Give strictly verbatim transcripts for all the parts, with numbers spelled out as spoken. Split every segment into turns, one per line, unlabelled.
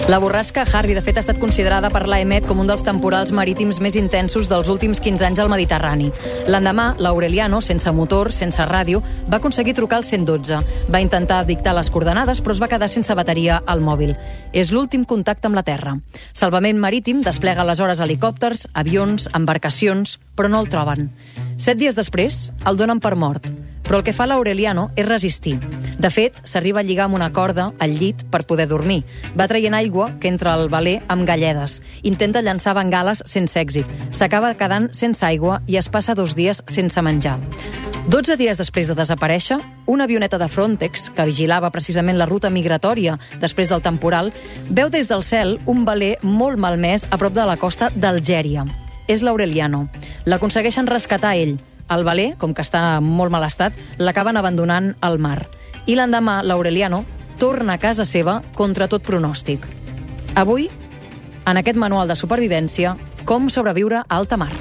La borrasca Harry, de fet, ha estat considerada per l'A E M E T com un dels temporals marítims més intensos dels últims quinze anys al Mediterrani. L'endemà, l'Aureliano, sense motor, sense ràdio, va aconseguir trucar al cent dotze. Va intentar dictar les coordenades, però es va quedar sense bateria al mòbil. És l'últim contacte amb la Terra. Salvament Marítim desplega aleshores helicòpters, avions, embarcacions, però no el troben. Set dies després, el donen per mort. Però el que fa l'Aureliano és resistir. De fet, s'arriba a lligar amb una corda al llit per poder dormir. Va traient aigua que entra al veler amb galledes. Intenta llançar bengales sense èxit. S'acaba quedant sense aigua i es passa dos dies sense menjar. Dotze dies després de desaparèixer, una avioneta de Frontex, que vigilava precisament la ruta migratòria després del temporal, veu des del cel un veler molt malmès a prop de la costa d'Algèria. És l'Aureliano. L'aconsegueixen rescatar ell. El veler, com que està en molt mal estat, l'acaben abandonant al mar. I l'endemà, l'Aureliano torna a casa seva contra tot pronòstic. Avui, en aquest manual de supervivència, com sobreviure a alta mar.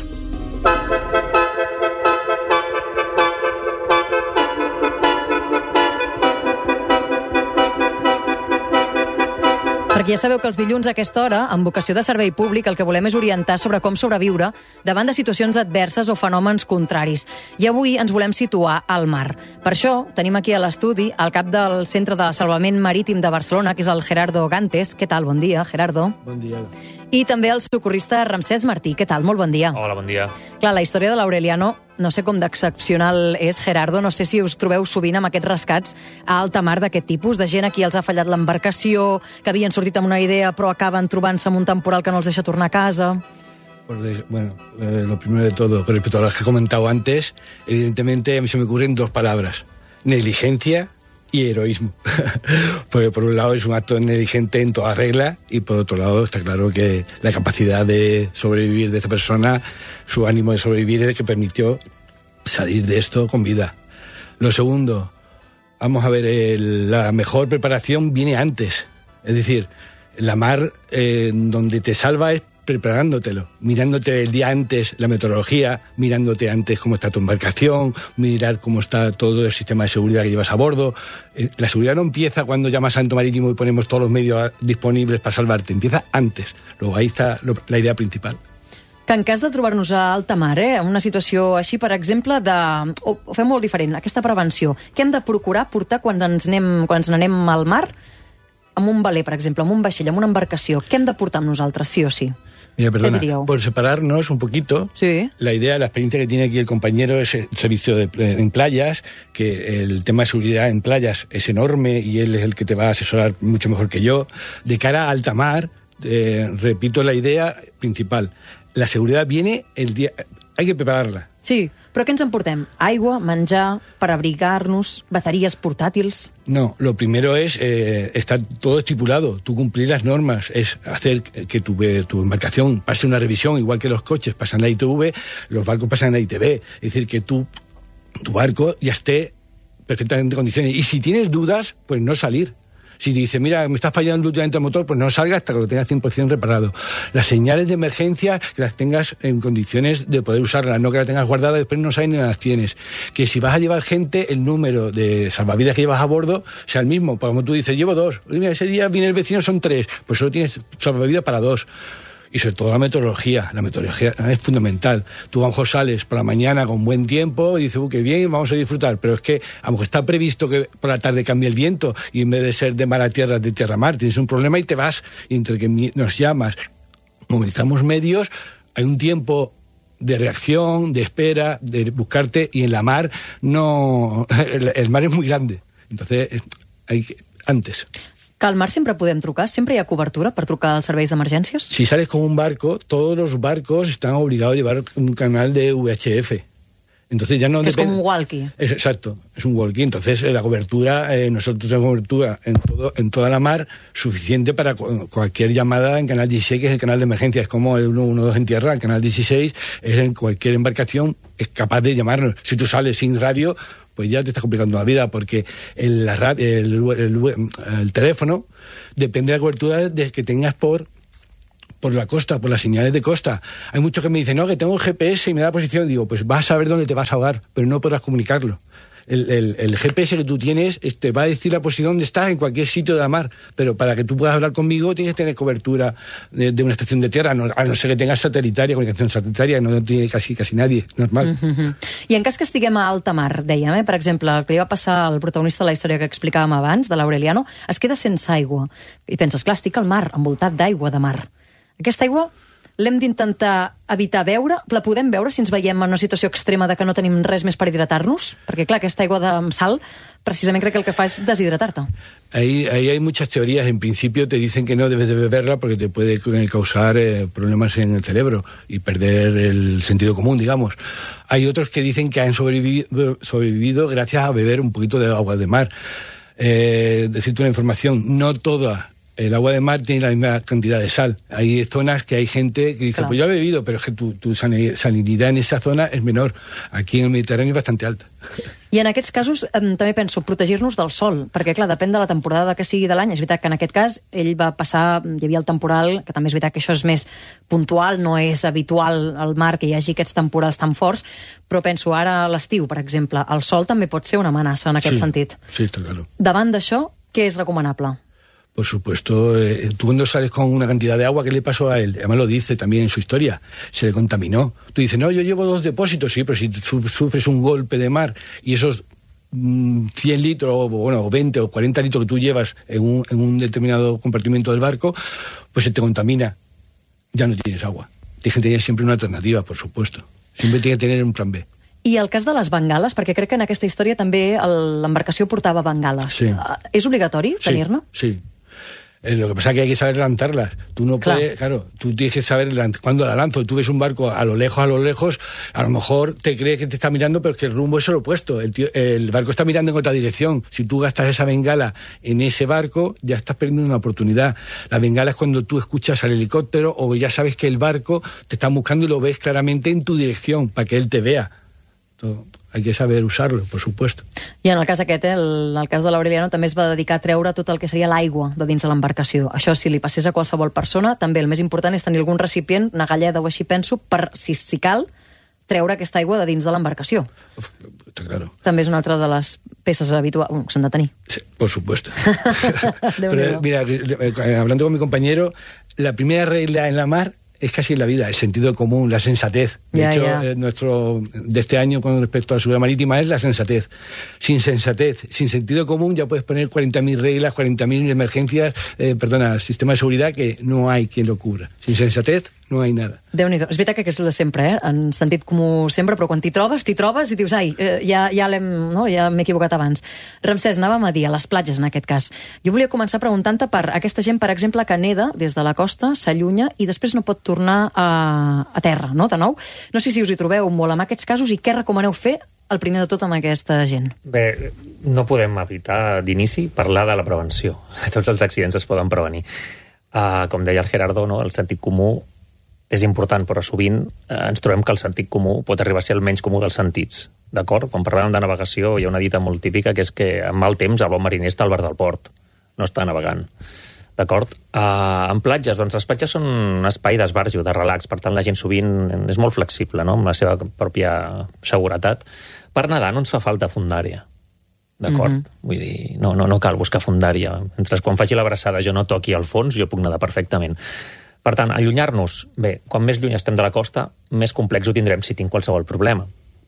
Perquè ja sabeu que els dilluns a aquesta hora, amb vocació de servei públic, el que volem és orientar sobre com sobreviure davant de situacions adverses o fenòmens contraris. I avui ens volem situar al mar. Per això tenim aquí a l'estudi el cap del Centre de Salvament Marítim de Barcelona, que és el Gerardo Gantes. Què tal? Bon dia, Gerardo.
Bon dia.
I també el socorrista Ramsès Martí. Què tal? Molt bon dia.
Hola, bon dia.
Clar, la història de l'Aureliano, no sé com d'excepcional és, Gerardo, no sé si us trobeu sovint amb aquests rescats a alta mar d'aquest tipus, de gent a qui els ha fallat l'embarcació, que havien sortit amb una idea però acaben trobant-se amb un temporal que no els deixa tornar a casa.
Bueno, eh, lo primero de todo, con respecto a lo que he comentado antes, evidentemente a mí se me ocurren dos palabras: negligencia y heroísmo. Porque por un lado es un acto negligente en toda regla y por otro lado está claro que la capacidad de sobrevivir de esta persona, su ánimo de sobrevivir es el que permitió salir de esto con vida. Lo segundo, vamos a ver, el, la mejor preparación viene antes. Es decir, la mar eh, donde te salva es preparándotelo, mirándote el día antes la meteorología, mirándote antes cómo está tu embarcación, mirar cómo está todo el sistema de seguridad que llevas a bordo. Eh, la seguridad no empieza cuando llamas a Santo Marítimo y ponemos todos los medios disponibles para salvarte, empieza antes. Luego ahí está lo, la idea principal.
Que en cas de trobar-nos a alta mar, eh, en una situació així, per exemple, de... o, o fem molt diferent, aquesta prevenció, què hem de procurar portar quan ens anem, quan ens anem al mar, amb un veler, per exemple, amb un vaixell, amb una embarcació? Què hem de portar amb nosaltres, sí o sí?
Mira, perdona, por separarnos un poquito,
sí.
La idea, la experiencia que tiene aquí el compañero es el servicio de, en playas, que el tema de seguridad en playas es enorme y él es el que te va a asesorar mucho mejor que yo. De cara a alta mar, eh, repito la idea principal, la seguridad viene el día... Hay que prepararla.
Sí, però què ens emportem? Aigua, menjar, per abrigar-nos, bateries portàtils...
No, lo primero es, eh, está todo estipulado, tú cumplir las normas, es hacer que tu, tu embarcación pase una revisión, igual que los coches pasan la I T V, los barcos pasan la I T V, es decir, que tú, tu barco ya esté perfectamente en condiciones. Y si tienes dudas, pues no salir. Si dice, mira, me está fallando últimamente el motor, pues no salga hasta que lo tengas cien por ciento reparado. Las señales de emergencia, que las tengas en condiciones de poder usarlas, no que las tengas guardadas y después no sabes ni las tienes. Que si vas a llevar gente, el número de salvavidas que llevas a bordo sea el mismo. Como tú dices, llevo dos. Mira, ese día viene el vecino, son tres. Pues solo tienes salvavidas para dos. Y sobre todo la meteorología. La meteorología es fundamental. Tú a lo mejor sales por la mañana con buen tiempo y dices, uh, qué bien, vamos a disfrutar. Pero es que a lo mejor está previsto que por la tarde cambie el viento y en vez de ser de mar a tierra, de tierra a mar, tienes un problema y te vas. Y entre que nos llamas, movilizamos medios, hay un tiempo de reacción, de espera, de buscarte, y en la mar no... El, el mar es muy grande. Entonces, hay que, antes...
Que al mar sempre podem trucar? Sempre hi ha cobertura per trucar als serveis d'emergències?
Si sales con un barco, todos los barcos están obligados a llevar un canal de V H F. Entonces ya no
que
depende...
es como un walkie.
Es, exacto, es un walkie. Entonces la cobertura, eh, nosotros tenemos cobertura en, todo, en toda la mar suficiente para cu cualquier llamada en canal dieciséis, que es el canal de emergencia. Es como el uno uno dos en tierra, el canal dieciséis es en cualquier embarcación, es capaz de llamarnos. Si tú sales sin radio, pues ya te estás complicando la vida, porque el, la radio, el, el, el teléfono depende de la cobertura de que tengas por... por la costa, por las señales de costa. Hay muchos que me dicen, no, que tengo el G P S y me da posición. Digo, pues vas a saber dónde te vas a ahogar, pero no podrás comunicarlo. El, el, el G P S que tú tienes te va a decir la posición donde estás en cualquier sitio de la mar, pero para que tú puedas hablar conmigo tienes que tener cobertura de, de una estación de tierra, no, a no ser que tengas satelitaria, comunicación satelitaria, no tiene casi, casi nadie, normal.
Mm-hmm. I en cas que estiguem a alta mar, dèiem, eh? Per exemple, el que li va passar al protagonista de la història que explicàvem abans, de l'Aureliano, es queda sense aigua. I penses, clar, estic al mar, envoltat d'aigua de mar. Aquesta aigua l'hem d'intentar evitar beure, la podem beure si ens veiem en una situació extrema de que no tenim res més per hidratar-nos? Perquè, clar, aquesta aigua de sal, precisament crec que el que fa és deshidratar-te.
Ahí, ahí hay muchas teorías. En principio te dicen que no debes de beberla porque te puede causar eh, problemas en el cerebro y perder el sentido común, digamos. Hay otros que dicen que han sobrevivido, sobrevivido gracias a beber un poquito de agua de mar. Eh, decirte una información, no toda el agua de mar tiene la misma cantidad de sal. Hay zonas que hay gente que dice, claro, pues yo he bebido, pero es que tu, tu salinidad en esa zona es menor. Aquí en el Mediterráneo es bastante alta.
I en aquests casos eh, també penso protegir-nos del sol, perquè clar, depèn de la temporada que sigui de l'any. És veritat que en aquest cas ell va passar, hi havia el temporal, que també és veritat que això és més puntual, no és habitual al mar que hi hagi aquests temporals tan forts, però penso ara a l'estiu, per exemple, el sol també pot ser una amenaça en aquest
sí,
sentit.
Sí, claro.
Davant d'això, què és recomanable?
Por supuesto, eh, tú cuando sales con una cantidad de agua, ¿qué le pasó a él? Además lo dice también en su historia, se le contaminó. Tú dices, no, yo llevo dos depósitos, sí, pero si su sufres un golpe de mar y esos mmm, cien litros, o bueno, o veinte o cuarenta litros que tú llevas en un, en un determinado compartimento del barco, pues se te contamina, ya no tienes agua. Tienes que tener siempre una alternativa, por supuesto. Siempre tienes que tener un plan B.
I el cas de les bengales, perquè crec que en aquesta història també l'embarcació portava bengales.
Sí.
¿Es obligatorio tenir-ne?
Sí, sí. Lo que pasa es que hay que saber lanzarlas. Tú no
claro.
puedes, claro, tú tienes que saber cuándo la lanzo. Tú ves un barco a lo lejos, a lo lejos, a lo mejor te crees que te está mirando, pero es que el rumbo es el opuesto. El, tío, el barco está mirando en otra dirección. Si tú gastas esa bengala en ese barco, ya estás perdiendo una oportunidad. La bengala es cuando tú escuchas al helicóptero o ya sabes que el barco te está buscando y lo ves claramente en tu dirección, para que él te vea. Todo. Hay que saber usarlo, por supuesto.
I en el cas aquest, eh, el, el cas de l'Aureliano, també es va dedicar a treure tot el que seria l'aigua de dins de l'embarcació. Això, si li passés a qualsevol persona, també el més important és tenir algun recipient, una galleda o així, penso, per, si, si cal, treure aquesta aigua de dins de l'embarcació.
Claro.
També és una altra de les peces habituals que s'han de tenir.
Sí, por supuesto. Pero, mira, hablando con mi compañero, la primera regla en la mar es casi en la vida, el sentido común, la sensatez. De
yeah,
hecho,
yeah.
Eh, nuestro de este año con respecto a la seguridad marítima es la sensatez. Sin sensatez, sin sentido común, ya puedes poner cuarenta mil reglas, cuarenta mil emergencias, eh, perdona, sistema de seguridad que no hay quien lo cubra. Sin sensatez no hay nada.
Déu-n'hi-do. És veritat que és el de sempre, eh? En sentit comú sempre, però quan t'hi trobes, t'hi trobes i dius, ai, eh, ja, ja l'hem, no? ja m'he equivocat abans. Ramsès, anàvem a dir, a les platges en aquest cas. Jo volia començar preguntant-te per aquesta gent, per exemple, que neda des de la costa, s'allunya i després no pot tornar a, a terra, no?, de nou. No sé si us hi trobeu molt amb aquests casos i què recomaneu fer el primer de tot amb aquesta gent.
Bé, no podem evitar d'inici parlar de la prevenció. Tots els accidents es poden prevenir. Uh, com deia el Gerardo, no? El sentit comú és important, però sovint eh, ens trobem que el sentit comú pot arribar a ser el menys comú dels sentits. D'acord? Quan parlàvem de navegació hi ha una dita molt típica que és que en mal temps el bon mariner està al bar del port, no està navegant. D'acord? Uh, en platges, doncs les platges són un espai d'esbarjo, de relax, per tant la gent sovint és molt flexible, no?, amb la seva pròpia seguretat. Per nedar no ens fa falta fondària. D'acord? Mm-hmm. Vull dir, no, no, no cal buscar fondària. Mentre quan faci l'abraçada jo no toqui al fons, jo puc nedar perfectament. Per tant, allunyar-nos, bé, quan més lluny estem de la costa, més complex ho tindrem si tinc qualsevol problema.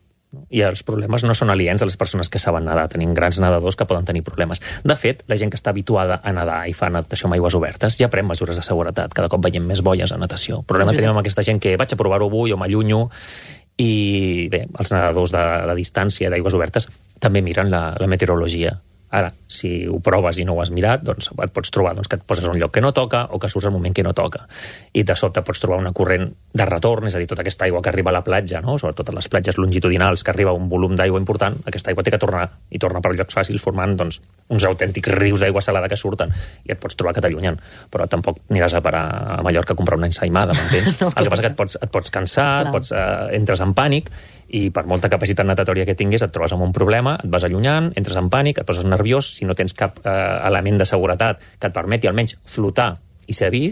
I els problemes no són aliens a les persones que saben nedar. Tenim grans nedadors que poden tenir problemes. De fet, la gent que està habituada a nedar i fa natació amb aigües obertes ja pren mesures de seguretat. Cada cop veiem més boies a natació. El problema tenim amb aquesta gent que vaig a provar-ho avui o m'allunyo i, bé, els nedadors de, de distància d'aigües obertes també miren la, la meteorologia. Ara, si ho proves i no ho has mirat, doncs et pots trobar doncs, que et poses a un lloc que no toca o que surts al moment que no toca. I de sobte pots trobar una corrent de retorn, és a dir, tota aquesta aigua que arriba a la platja, no? Sobretot a les platges longitudinals, que arriba un volum d'aigua important, aquesta aigua té que tornar, i torna per llocs fàcils formant doncs, uns autèntics rius d'aigua salada que surten, i et pots trobar que t'allunyen. Però tampoc aniràs a parar a Mallorca a comprar una ensaïmada, m'entens? No, el que passa que et pots, et pots cansar, et pots, eh, entres en pànic, i per molta capacitat natatòria que tinguis et trobes amb un problema, et vas allunyant, entres en pànic, et poses nerviós, si no tens cap eh, element de seguretat que et permeti almenys flotar i ser vist,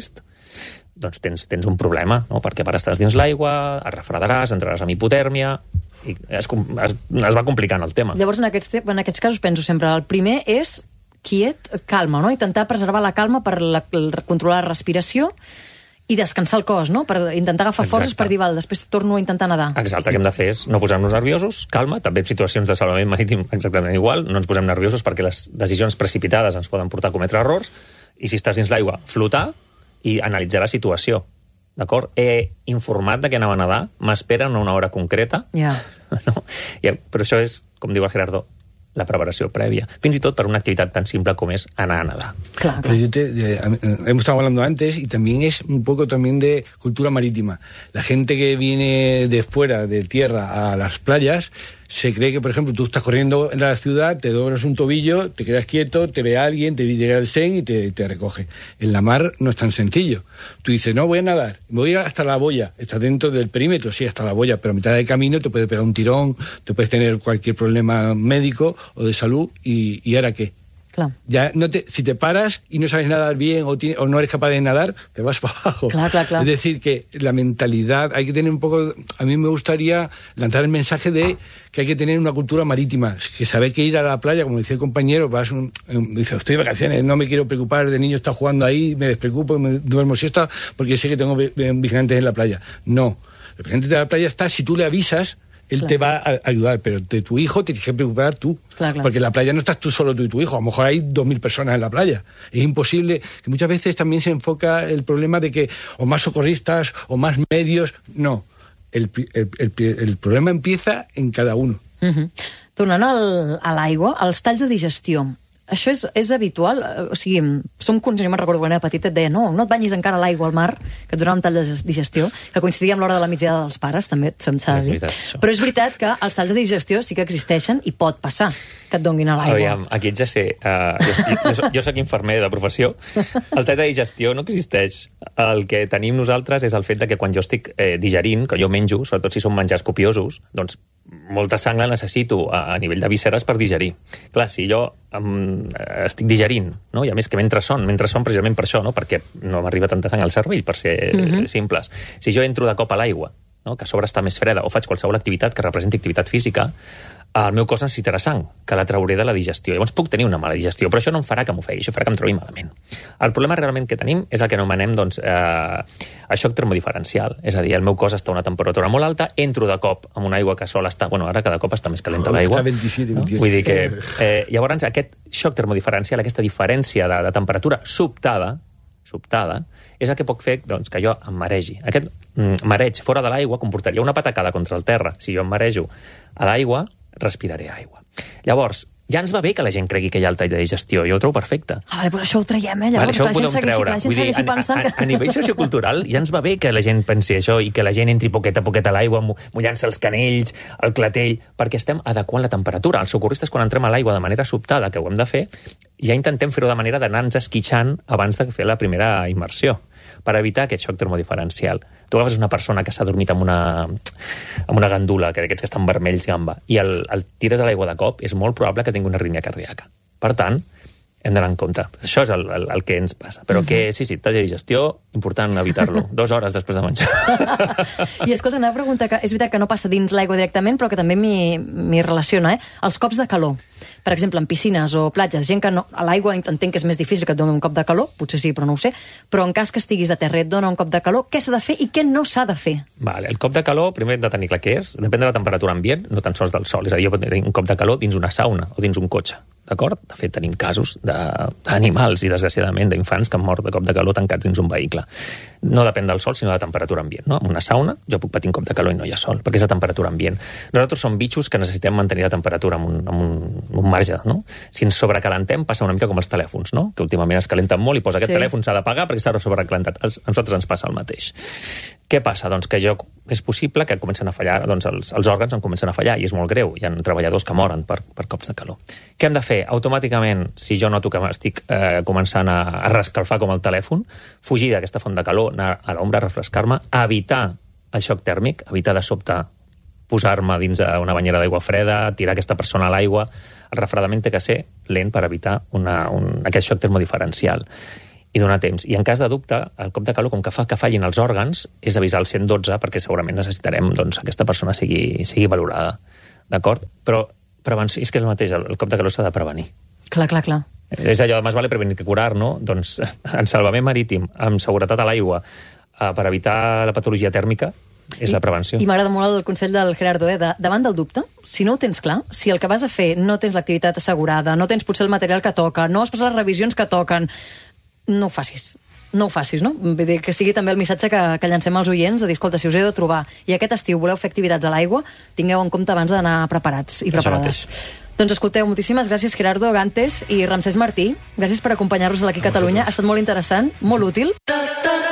doncs tens, tens un problema, no? Perquè per estar dins l'aigua, et refredaràs, entraràs en hipotèrmia, i es, es, es va complicant el tema.
Llavors, en aquests, en aquests casos, penso sempre, el primer és quiet, calma, no? Intentar preservar la calma per la, controlar la respiració i descansar el cos, no? Per intentar agafar Exacte. forces per dir, val, després torno a intentar nadar.
Exacte, el que hem de fer és no posar-nos nerviosos, calma, també en situacions de salvament marítim exactament igual, no ens posem nerviosos perquè les decisions precipitades ens poden portar a cometre errors, i si estàs dins l'aigua, flotar i analitzar la situació. D'acord? He informat de que anava a nedar, m'esperen a una hora concreta,
yeah.
no? I, però això és, com diu el Gerardo, la preparació prèvia. Fins y todo para una actividad tan simple como es anar a nadar.
Claro.
Pero yo te, de, hemos estado hablando antes y también es un poco también de cultura marítima. La gente que viene de fuera, de tierra, a las playas, se cree que, por ejemplo, tú estás corriendo en la ciudad, te doblas un tobillo, te quedas quieto, te ve alguien, te llega el S E N y te, te recoge. En la mar no es tan sencillo. Tú dices, no, voy a nadar, me voy hasta la boya. Estás dentro del perímetro, sí, hasta la boya, pero a mitad de camino te puede pegar un tirón, te puedes tener cualquier problema médico o de salud, y, ¿y ahora qué?
Claro.
Ya no te, si te paras y no sabes nadar bien o, tiene, o no eres capaz de nadar, te vas para abajo.
Claro, claro, claro.
Es decir, que la mentalidad, hay que tener un poco... A mí me gustaría lanzar el mensaje de que hay que tener una cultura marítima, que saber que ir a la playa, como decía el compañero, vas un, un, dice, estoy de vacaciones, no me quiero preocupar, de niño está jugando ahí, me despreocupo, me duermo siesta porque sé que tengo vigilantes en la playa. No, el vigilante de la playa está, si tú le avisas, él claro. te va a ayudar, pero de tu hijo te tienes que preocupar tú.
Claro, claro.
Porque en la playa no estás tú solo, tú y tu hijo. A lo mejor hay dos mil personas en la playa. Es imposible, que muchas veces también se enfoca el problema de que o más socorristas o más medios. No, el, el, el, el problema empieza en cada uno.
Uh-huh. Tornant al, a l'aigua, els talls de digestió. Això és, és habitual? O sigui, som conscients, jo me'n recordo quan era petita, et deia, no, no et banyis encara a l'aigua al mar, que et donava un tall de digestió, que coincidia amb l'hora de la migdiada dels pares, també s'ha de dir. Però és veritat que els talls de digestió sí que existeixen i pot passar que et donguin a l'aigua.
Aviam, aquí ets ja sé... Uh, jo, jo, jo soc infermer de professió. El tall de digestió no existeix. El que tenim nosaltres és el fet de que quan jo estic eh, digerint, que jo menjo, sobretot si són menjars copiosos, doncs molta sang la necessito a, a nivell de vísceres per digerir. Clar, si jo um, estic digerint, no? I a més que mentre son, mentre son precisament per això, no? Perquè no m'arriba tanta sang al cervell, per ser uh-huh. simples. Si jo entro de cop a l'aigua, no? Que a sobre està més freda, o faig qualsevol activitat que representi activitat física, el meu cos necessitarà sang, que la trauré de la digestió. Llavors puc tenir una mala digestió, però això no em farà que m'ofegui, això farà que em trobi malament. El problema realment que tenim és el que anomenem doncs, eh, el xoc termodiferencial. És a dir, el meu cos està a una temperatura molt alta, entro de cop amb una aigua que sol estar... Bueno, ara cada cop està més calenta l'aigua.
Està vint-i-set, vint-i-set.
No? Vull dir que... Eh, llavors, aquest xoc termodiferencial, aquesta diferència de, de temperatura sobtada, sobtada, és el que pot fer doncs, que jo em maregi. Aquest mm, mareig fora de l'aigua comportaria una patacada contra el terra. Si jo em marejo a l'aigua, respiraré aigua. Llavors, ja ens va bé que la gent cregui que hi ha el tall de digestió. Jo ho trobo perfecte.
Ah, vale, però això ho traiem, eh? Llavors,
vale, això ho podem
segueixi,
treure.
la gent
Vull dir,
segueixi
a,
pensant
a,
que...
a nivell sociocultural ja ens va bé que la gent pensi això i que la gent entri poquet a poquet a l'aigua, mullant-se els canells, el clatell, perquè estem adequant la temperatura. Els socorristes, quan entrem a l'aigua de manera sobtada, que ho hem de fer, ja intentem fer-ho de manera d'anar-nos esquitxant abans de fer la primera immersió, per evitar aquest xoc termodiferencial. Tu agafes una persona que s'ha dormit amb una, amb una gandula, que d'aquests que estan vermells gamba, i el, el tires a l'aigua de cop, és molt probable que tingui una arrítmia cardíaca. Per tant, hem d'anar en compte. Això és el, el, el que ens passa. Però que, sí, sí, tall de digestió, important evitar-lo. Dues hores després de menjar.
I escolta, una pregunta que és veritat que no passa dins l'aigua directament, però que també m'hi relaciona, eh? Els cops de calor. Per exemple, en piscines o platges, gent que no, a l'aigua entenc que és més difícil que et doni un cop de calor, potser sí, però no ho sé, però en cas que estiguis a terra i et dona un cop de calor, què s'ha de fer i què no s'ha de fer? Vale,
el cop de calor, primer hem de tenir clar què és, depèn de la temperatura ambient, no tan sols del sol. És a dir, jo pot tenir un cop de calor dins una sauna o dins un cotxe, d'acord? De fet, tenim casos d'animals i, desgraciadament, d'infants que han mort de cop de calor tancats dins un vehicle. No depèn del sol, sinó de la temperatura ambient. No? En una sauna, jo puc patir un cop de calor i no hi ha sol, perquè és la temperatura ambient. Nosaltres som bitxos que necessitem mantenir la temperatura amb un, amb un, amb un marge, no? Si ens sobrecalentem, passa una mica com els telèfons, no? Que últimament es calenten molt i posa aquest sí. telèfon s'ha de pagar perquè s'ha sobrecalentat. A nosaltres ens passa el mateix. Què passa? Doncs que jo, és possible que comencen a fallar, doncs els, els òrgans en comencen a fallar i és molt greu. Hi ha treballadors que moren per, per cops de calor. Què hem de fer? Automàticament, si jo noto que estic eh, començant a, a rescalfar com el telèfon, fugir d'aquesta font de calor, anar a l'ombra, refrescar-me, evitar el xoc tèrmic, evitar de sobte posar-me dins una banyera d'aigua freda, tirar aquesta persona a l'aigua. El refredament té que ser lent per evitar una, un, aquest xoc termodiferencial. I i donar temps. I en cas de dubte, el cop de calor, com que fa que fallin els òrgans, és avisar el cent dotze, perquè segurament necessitarem doncs, que aquesta persona sigui, sigui valorada. D'acord? Però prevenció, és que és el mateix, el cop de calor s'ha de prevenir.
Clar, clar, clar.
És allò, més vale prevenir que curar, no? Doncs en salvament marítim, amb seguretat a l'aigua, eh, per evitar la patologia tèrmica, és
I,
la prevenció.
I m'agrada molt el consell del Gerardo, eh? De, davant del dubte, si no ho tens clar, si el que vas a fer no tens l'activitat assegurada, no tens potser el material que toca, no has passat les revisions que toquen, no ho facis. No ho facis, no? Vull dir que sigui també el missatge que, que llancem als oients, de dir, escolta, si us heu de trobar i aquest estiu voleu fer activitats a l'aigua, tingueu en compte abans d'anar preparats i preparades. Doncs escolteu, moltíssimes gràcies Gerardo Gantes i Ramsès Martí. Gràcies per acompanyar-nos aquí a Catalunya. Ha estat molt interessant, molt útil.